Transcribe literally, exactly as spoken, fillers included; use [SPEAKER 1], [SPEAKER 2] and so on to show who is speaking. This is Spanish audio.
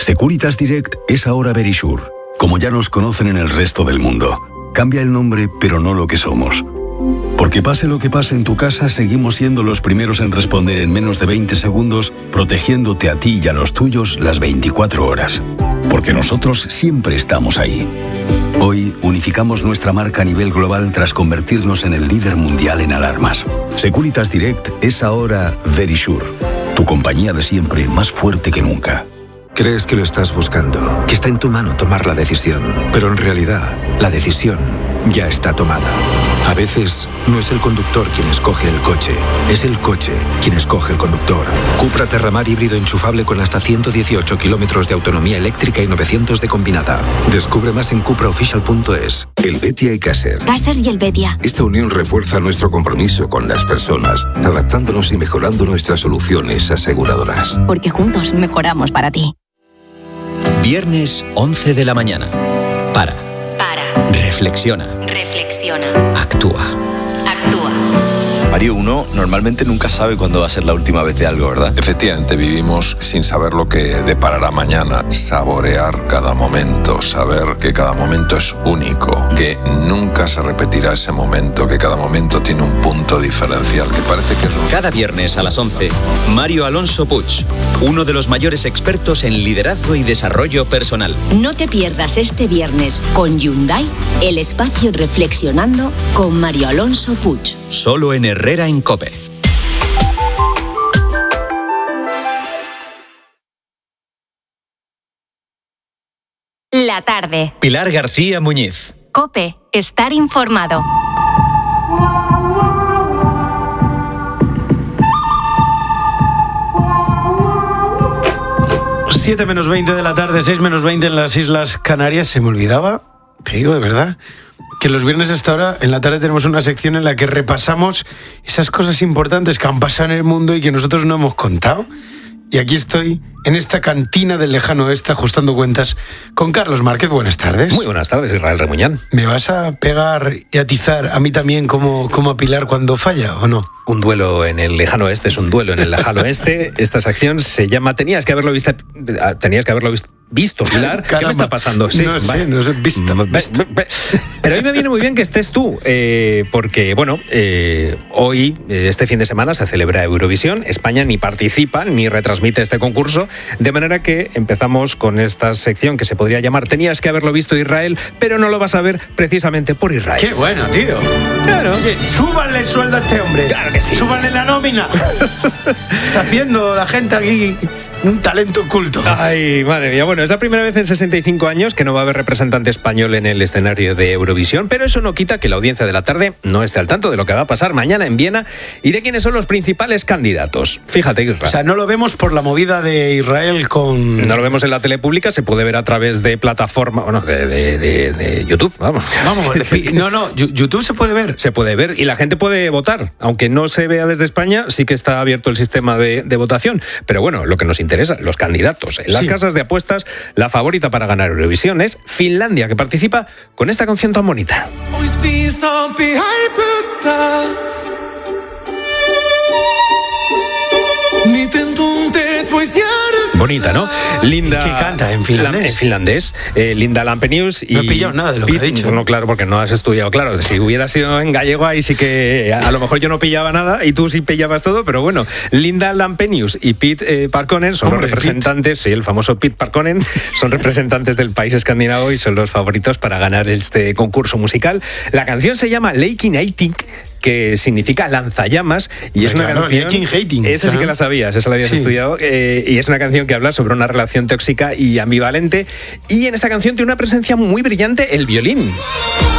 [SPEAKER 1] Securitas Direct es ahora Verisure, como ya nos conocen en el resto del mundo. Cambia el nombre, pero no lo que somos. Porque pase lo que pase en tu casa, seguimos siendo los primeros en responder en menos de veinte segundos, protegiéndote a ti y a los tuyos las veinticuatro horas. Porque nosotros siempre estamos ahí. Hoy unificamos nuestra marca a nivel global tras convertirnos en el líder mundial en alarmas. Securitas Direct es ahora Verisure, tu compañía de siempre más fuerte que nunca.
[SPEAKER 2] Crees que lo estás buscando, que está en tu mano tomar la decisión, pero en realidad la decisión ya está tomada. A veces no es el conductor quien escoge el coche, es el coche quien escoge el conductor. Cupra Terramar híbrido enchufable con hasta ciento dieciocho kilómetros de autonomía eléctrica y novecientos de combinada. Descubre más en cupra official punto es.
[SPEAKER 3] El Betia y Caser.
[SPEAKER 4] Caser y el Betia.
[SPEAKER 3] Esta unión refuerza nuestro compromiso con las personas, adaptándonos y mejorando nuestras soluciones aseguradoras.
[SPEAKER 4] Porque juntos mejoramos para ti.
[SPEAKER 5] Viernes once de la mañana. Para.
[SPEAKER 4] Para.
[SPEAKER 5] Reflexiona.
[SPEAKER 4] Reflexiona.
[SPEAKER 5] Actúa.
[SPEAKER 4] Actúa.
[SPEAKER 6] Mario, uno normalmente nunca sabe cuándo va a ser la última vez de algo, ¿verdad?
[SPEAKER 7] Efectivamente, vivimos sin saber lo que deparará mañana. Saborear cada momento, saber que cada momento es único, que nunca se repetirá ese momento, que cada momento tiene un punto diferencial, que parece que es un...
[SPEAKER 5] Cada viernes a las once, Mario Alonso Puig, uno de los mayores expertos en liderazgo y desarrollo personal.
[SPEAKER 4] No te pierdas este viernes con Hyundai el espacio Reflexionando con Mario Alonso Puig.
[SPEAKER 5] Solo en Herrera en COPE.
[SPEAKER 8] La tarde.
[SPEAKER 5] Pilar García Muñiz.
[SPEAKER 8] COPE. Estar informado.
[SPEAKER 9] siete menos veinte de la tarde, seis menos veinte en las Islas Canarias. Se me olvidaba, te digo de verdad, que los viernes a esta hora, en la tarde, tenemos una sección en la que repasamos esas cosas importantes que han pasado en el mundo y que nosotros no hemos contado. Y aquí estoy, en esta cantina del lejano oeste, ajustando cuentas con Carlos Márquez. Buenas tardes.
[SPEAKER 10] Muy buenas tardes, Israel Remuñán.
[SPEAKER 9] ¿Me vas a pegar y atizar a mí también como, como a Pilar cuando falla o no?
[SPEAKER 10] Un duelo en el lejano oeste es un duelo en el lejano oeste. Esta sección se llama Tenías que haberlo visto, tenías que haberlo visto. Visto, Pilar,
[SPEAKER 9] Caramba.
[SPEAKER 10] ¿qué me está pasando? Sí,
[SPEAKER 9] no sé,
[SPEAKER 10] vale.
[SPEAKER 9] no sé, visto, visto.
[SPEAKER 10] Pero hoy me viene muy bien que estés tú, eh, porque, bueno, eh, hoy, eh, este fin de semana, se celebra Eurovisión. España ni participa ni retransmite este concurso, de manera que empezamos con esta sección que se podría llamar Tenías que haberlo visto, Israel, pero no lo vas a ver precisamente por Israel.
[SPEAKER 9] ¡Qué bueno, tío!
[SPEAKER 10] Claro.
[SPEAKER 9] Oye, súbanle el sueldo a este hombre.
[SPEAKER 10] Claro que sí.
[SPEAKER 9] Súbanle la nómina. Está haciendo la gente aquí un talento oculto.
[SPEAKER 10] Ay, madre mía. Bueno, es la primera vez en sesenta y cinco años que no va a haber representante español en el escenario de Eurovisión, pero eso no quita que la audiencia de la tarde no esté al tanto de lo que va a pasar mañana en Viena y de quiénes son los principales candidatos. Fíjate, Israel.
[SPEAKER 9] O sea, no lo vemos por la movida de Israel con...
[SPEAKER 10] No lo vemos en la tele pública, se puede ver a través de plataforma, bueno, de, de, de, de YouTube, vamos.
[SPEAKER 9] Vamos, no, no, YouTube se puede ver.
[SPEAKER 10] Se puede ver y la gente puede votar. Aunque no se vea desde España, sí que está abierto el sistema de, de votación. Pero bueno, lo que nos interesa, los candidatos. En las sí. casas de apuestas, la favorita para ganar Eurovisión es Finlandia, que participa con esta canción tan bonita. Bonita, ¿no? Linda.
[SPEAKER 9] ¿Qué canta en finlandés?
[SPEAKER 10] La, en finlandés. Eh, Linda Lampenius y...
[SPEAKER 9] No he pillado nada de lo
[SPEAKER 10] Pete,
[SPEAKER 9] que ha dicho.
[SPEAKER 10] No, claro, porque no has estudiado. Claro, si hubiera sido en gallego, ahí sí que a lo mejor yo no pillaba nada y tú sí pillabas todo, pero bueno, Linda Lampenius y Pete eh, Parkkonen son Hombre, los representantes, Pete. sí, el famoso Pete Parkkonen, son representantes del país escandinavo y son los favoritos para ganar este concurso musical. La canción se llama Leikin Hating, que significa lanzallamas, y es una
[SPEAKER 9] claro,
[SPEAKER 10] canción...
[SPEAKER 9] Hating,
[SPEAKER 10] esa sí que la sabías, esa la habías sí. estudiado, eh, y es una canción que habla sobre una relación tóxica y ambivalente, y en esta canción tiene una presencia muy brillante el violín.